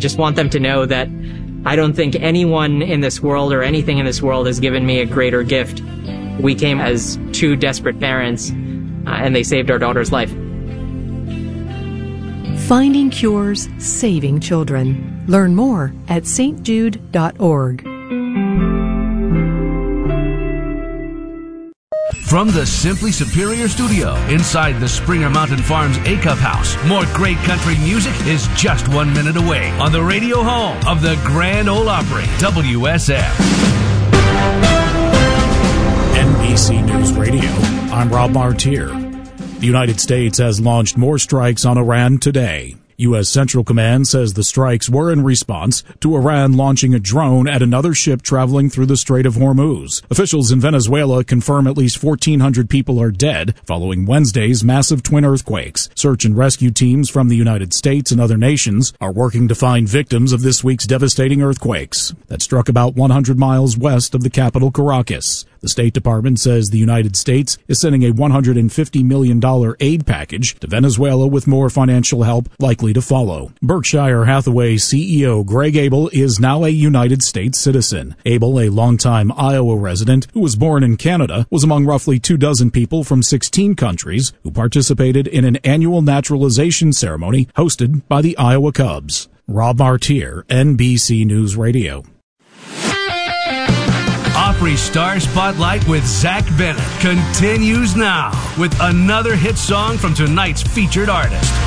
just want them to know that I don't think anyone in this world or anything in this world has given me a greater gift. We came as two desperate parents, and they saved our daughter's life. Finding Cures, Saving Children. Learn more at stjude.org. From the Simply Superior Studio inside the Springer Mountain Farms A-Cup House, more great country music is just 1 minute away on the radio home of the Grand Ole Opry, WSF. NBC News Radio, I'm Rob Martier. The United States has launched more strikes on Iran today. U.S. Central Command says the strikes were in response to Iran launching a drone at another ship traveling through the Strait of Hormuz. Officials in Venezuela confirm at least 1,400 people are dead following Wednesday's massive twin earthquakes. Search and rescue teams from the United States and other nations are working to find victims of this week's devastating earthquakes that struck about 100 miles west of the capital, Caracas. The State Department says the United States is sending a $150 million aid package to Venezuela with more financial help likely to follow. Berkshire Hathaway CEO Greg Abel is now a United States citizen. Abel, a longtime Iowa resident who was born in Canada, was among roughly 24 people from 16 countries who participated in an annual naturalization ceremony hosted by the Iowa Cubs. Rob Martier, NBC News Radio. Opry Star Spotlight with Zach Bennett continues now with another hit song from tonight's featured artist.